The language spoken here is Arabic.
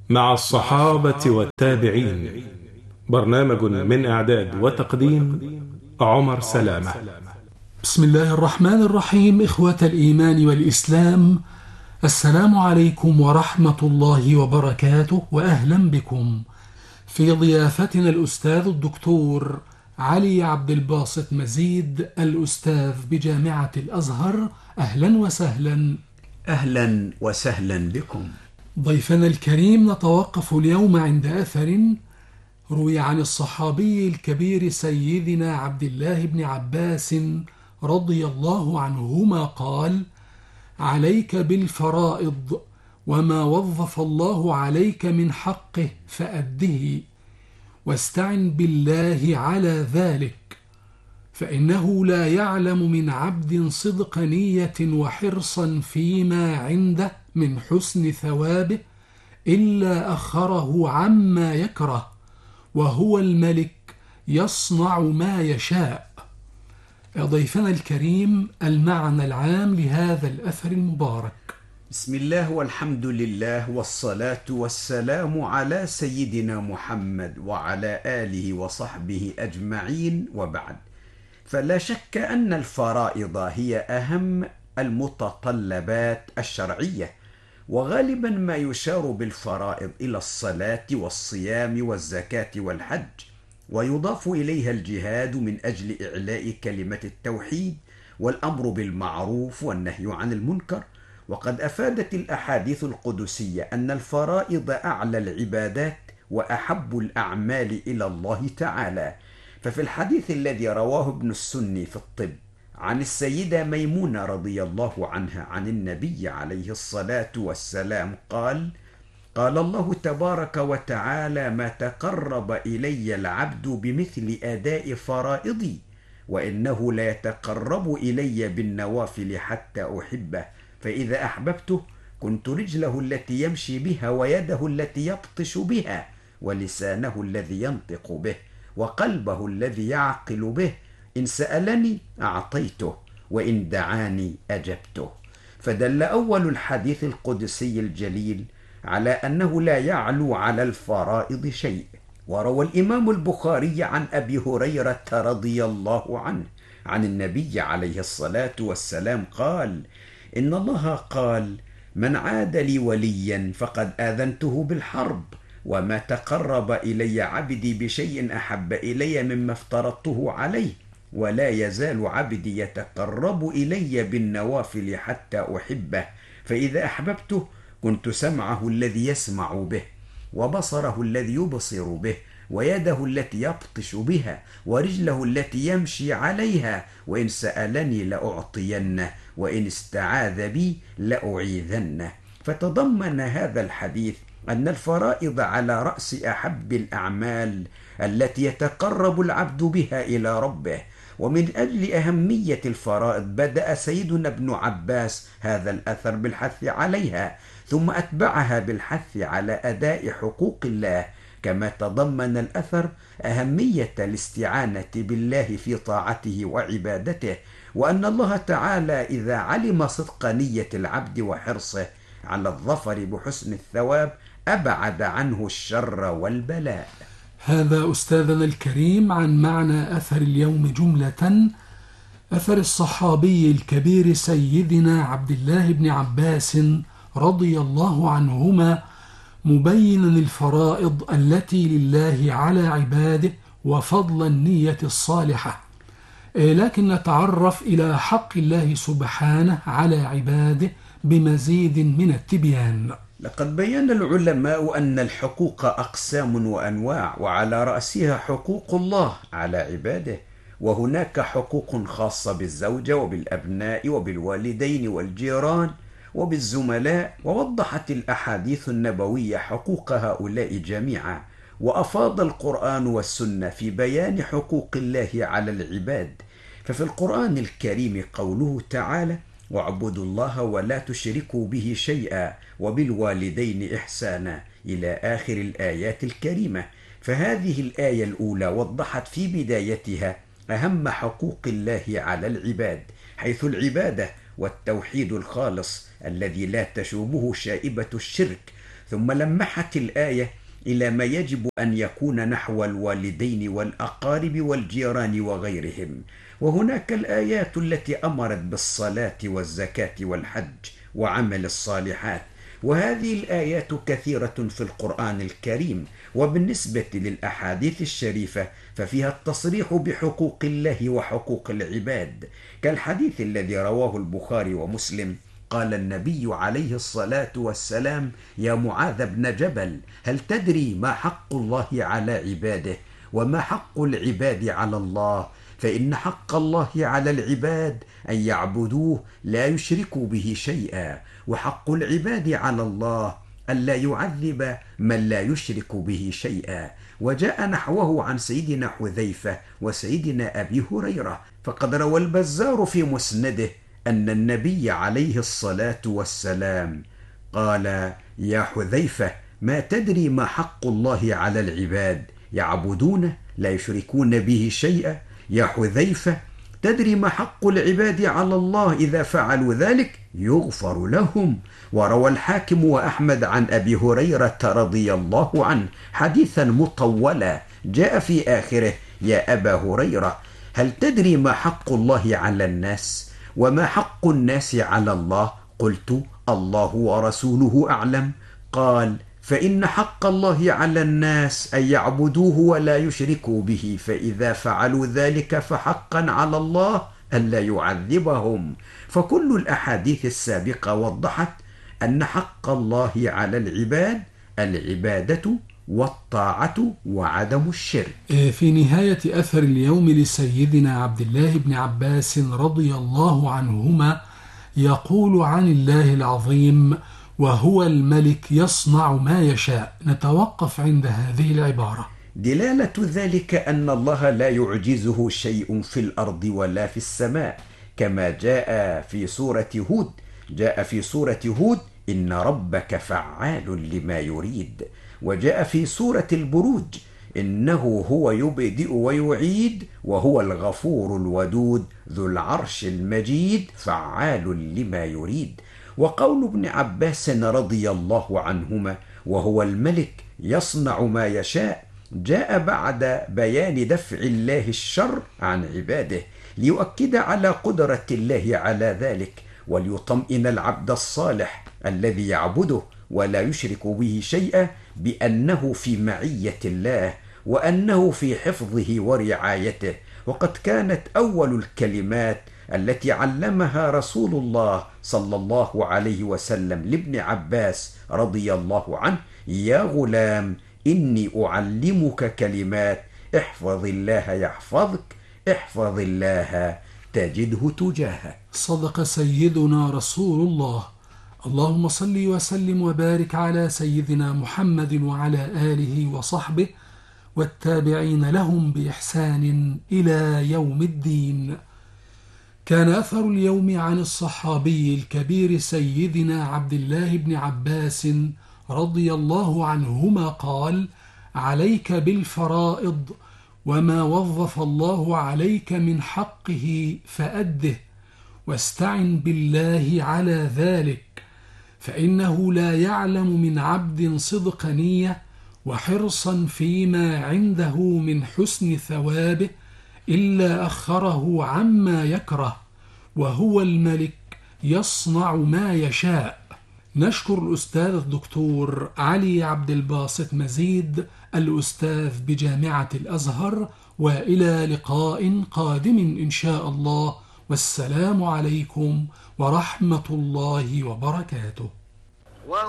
مع الصحابة والتابعين. برنامج من إعداد وتقديم عمر سلامة. بسم الله الرحمن الرحيم. إخوة الإيمان والإسلام، السلام عليكم ورحمة الله وبركاته، وأهلا بكم في ضيافتنا الأستاذ الدكتور علي عبد الباسط مزيد، الأستاذ بجامعة الأزهر. أهلا وسهلا. أهلا وسهلا بكم. ضيفنا الكريم، نتوقف اليوم عند أثر روي عن الصحابي الكبير سيدنا عبد الله بن عباس رضي الله عنهما قال: عليك بالفرائض، وما وظف الله عليك من حقه فأده، واستعن بالله على ذلك، فإنه لا يعلم من عبد صدق نية وحرصا فيما عنده من حسن ثوابه إلا أخره عما يكره، وهو الملك يصنع ما يشاء. يا ضيفنا الكريم، المعنى العام لهذا الأثر المبارك. بسم الله والحمد لله والصلاة والسلام على سيدنا محمد وعلى آله وصحبه أجمعين، وبعد. فلا شك أن الفرائض هي أهم المتطلبات الشرعية، وغالبا ما يشار بالفرائض إلى الصلاة والصيام والزكاة والحج، ويضاف إليها الجهاد من أجل إعلاء كلمة التوحيد والأمر بالمعروف والنهي عن المنكر. وقد أفادت الأحاديث القدسية أن الفرائض أعلى العبادات وأحب الأعمال إلى الله تعالى. ففي الحديث الذي رواه ابن السني في الطب عن السيدة ميمونة رضي الله عنها عن النبي عليه الصلاة والسلام قال: قال الله تبارك وتعالى: ما تقرب إلي العبد بمثل أداء فرائضي، وإنه لا يتقرب إلي بالنوافل حتى أحبه، فإذا أحببته كنت رجله التي يمشي بها، ويده التي يبطش بها، ولسانه الذي ينطق به، وقلبه الذي يعقل به. إن سألني أعطيته، وإن دعاني أجبته. فدل أول الحديث القدسي الجليل على أنه لا يعلو على الفرائض شيء. وروى الإمام البخاري عن أبي هريرة رضي الله عنه عن النبي عليه الصلاة والسلام قال: إن الله قال: من عاد لي وليا فقد آذنته بالحرب، وما تقرب إلي عبدي بشيء أحب إلي مما افترضته عليه، ولا يزال عبدي يتقرب إلي بالنوافل حتى أحبه، فإذا أحببته كنت سمعه الذي يسمع به، وبصره الذي يبصر به، ويده التي يبطش بها، ورجله التي يمشي عليها، وإن سألني لأعطينه، وإن استعاذ بي لأعيذنه. فتضمن هذا الحديث أن الفرائض على رأس أحب الأعمال التي يتقرب العبد بها إلى ربه. ومن أجل أهمية الفرائض بدأ سيدنا ابن عباس هذا الأثر بالحث عليها، ثم أتبعها بالحث على أداء حقوق الله، كما تضمن الأثر أهمية الاستعانة بالله في طاعته وعبادته، وأن الله تعالى إذا علم صدق نية العبد وحرصه على الظفر بحسن الثواب أبعد عنه الشر والبلاء. هذا أستاذنا الكريم عن معنى أثر اليوم جملة. أثر الصحابي الكبير سيدنا عبد الله بن عباس رضي الله عنهما، مبينا الفرائض التي لله على عباده وفضل النية الصالحة. لكن نتعرف إلى حق الله سبحانه على عباده بمزيد من التبيان. لقد بين العلماء أن الحقوق أقسام وأنواع، وعلى رأسها حقوق الله على عباده، وهناك حقوق خاصة بالزوجة وبالأبناء وبالوالدين والجيران وبالزملاء. ووضحت الأحاديث النبوية حقوق هؤلاء جميعا، وأفاض القرآن والسنة في بيان حقوق الله على العباد. ففي القرآن الكريم قوله تعالى: واعبدوا الله ولا تشركوا به شيئا وبالوالدين إحسانا، إلى آخر الآيات الكريمة. فهذه الآية الأولى وضحت في بدايتها أهم حقوق الله على العباد، حيث العبادة والتوحيد الخالص الذي لا تشوبه شائبة الشرك، ثم لمحت الآية إلى ما يجب أن يكون نحو الوالدين والأقارب والجيران وغيرهم. وهناك الآيات التي أمرت بالصلاة والزكاة والحج وعمل الصالحات، وهذه الآيات كثيرة في القرآن الكريم. وبالنسبة للأحاديث الشريفة ففيها التصريح بحقوق الله وحقوق العباد، كالحديث الذي رواه البخاري ومسلم: قال النبي عليه الصلاة والسلام: يا معاذ بن جبل، هل تدري ما حق الله على عباده وما حق العباد على الله؟ فإن حق الله على العباد أن يعبدوه لا يشركوا به شيئا، وحق العباد على الله ألا يعذب من لا يشرك به شيئا. وجاء نحوه عن سيدنا حذيفة وسيدنا أبي هريرة، فقد روى البزار في مسنده أن النبي عليه الصلاة والسلام قال: يا حذيفة، ما تدري ما حق الله على العباد؟ يعبدونه لا يشركون به شيئا. يا حذيفة، تدري ما حق العباد على الله إذا فعلوا ذلك؟ يغفر لهم. وروى الحاكم وأحمد عن أبي هريرة رضي الله عنه حديثا مطولا جاء في آخره: يا أبا هريرة، هل تدري ما حق الله على الناس وما حق الناس على الله؟ قلت: الله ورسوله أعلم. قال: فإن حق الله على الناس أن يعبدوه ولا يشركوا به، فإذا فعلوا ذلك فحقا على الله ألا يعذبهم. فكل الأحاديث السابقة وضحت أن حق الله على العباد العبادة والطاعة وعدم الشرك. في نهاية أثر اليوم لسيدنا عبد الله بن عباس رضي الله عنهما يقول عن الله العظيم: وهو الملك يصنع ما يشاء. نتوقف عند هذه العبارة. دلالة ذلك أن الله لا يعجزه شيء في الأرض ولا في السماء، كما جاء في سورة هود: إن ربك فعال لما يريد. وجاء في سورة البروج: إنه هو يبدئ ويعيد وهو الغفور الودود ذو العرش المجيد فعال لما يريد. وقول ابن عباس رضي الله عنهما: وهو الملك يصنع ما يشاء، جاء بعد بيان دفع الله الشر عن عباده، ليؤكد على قدرة الله على ذلك، وليطمئن العبد الصالح الذي يعبده ولا يشرك به شيئا بأنه في معية الله وأنه في حفظه ورعايته. وقد كانت أول الكلمات التي علمها رسول الله صلى الله عليه وسلم لابن عباس رضي الله عنه: يا غلام، إني أعلمك كلمات، احفظ الله يحفظك، احفظ الله تجده تجاهك. صدق سيدنا رسول الله. اللهم صل وسلم وبارك على سيدنا محمد وعلى آله وصحبه والتابعين لهم بإحسان إلى يوم الدين. كان أثر اليوم عن الصحابي الكبير سيدنا عبد الله بن عباس رضي الله عنهما قال: عليك بالفرائض، وما وظف الله عليك من حقه فأده، واستعن بالله على ذلك، فإنه لا يعلم من عبد صدق نية وحرصا فيما عنده من حسن ثوابه إلا أخره عما يكره، وهو الملك يصنع ما يشاء. نشكر الأستاذ الدكتور علي عبد الباسط مزيد، الأستاذ بجامعة الأزهر، وإلى لقاء قادم إن شاء الله، والسلام عليكم ورحمة الله وبركاته.